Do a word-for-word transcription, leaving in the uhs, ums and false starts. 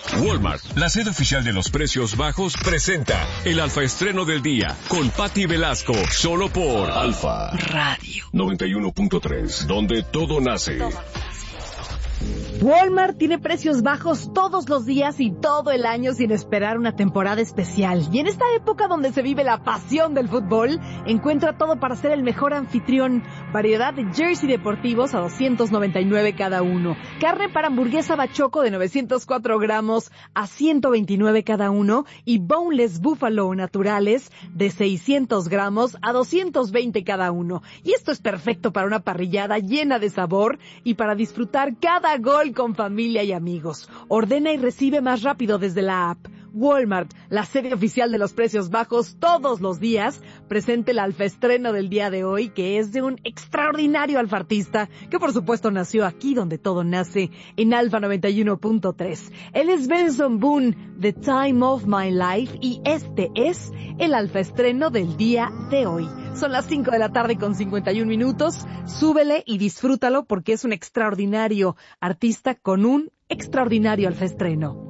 Walmart, la sede oficial de los precios bajos, presenta el Alfa Estreno del Día con Patti Velasco, solo por Alfa Radio noventa y uno punto tres, donde todo nace. Walmart tiene precios bajos todos los días y todo el año sin esperar una temporada especial. Y en esta época donde se vive la pasión del fútbol, encuentra todo para ser el mejor anfitrión. Variedad de jersey deportivos a doscientos noventa y nueve cada uno. Carne para hamburguesa bachoco de novecientos cuatro gramos a ciento veintinueve cada uno. Y boneless buffalo naturales de seiscientos gramos a doscientos veinte cada uno. Y esto es perfecto para una parrillada llena de sabor y para disfrutar cada gol con familia y amigos. Ordena y recibe más rápido desde la app. Walmart, la sede oficial de los precios bajos todos los días, presenta el alfaestreno del día de hoy, que es de un extraordinario alfartista, que por supuesto nació aquí donde todo nace, en Alfa noventa y uno punto tres. Él es Benson Boone, The Time of My Life, y este es el alfaestreno del día de hoy. Son las cinco de la tarde con cincuenta y un minutos. Súbele y disfrútalo porque es un extraordinario artista con un extraordinario alfaestreno.